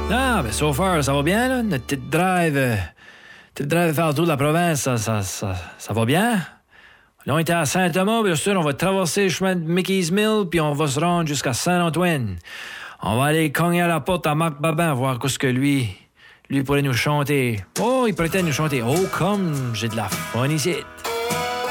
Ah, ben, so far, ça va bien, là? Notre petite drive faire le tour de la province, ça va bien? Là, on était à Saint-Thomas, bien sûr, on va traverser le chemin de Mickey's Mill, puis on va se rendre jusqu'à Saint-Antoine. On va aller cogner à la porte à Marc Babin, voir qu'est-ce que lui pourrait nous chanter. Oh, il pourrait nous chanter. Oh, comme j'ai de la fun ici.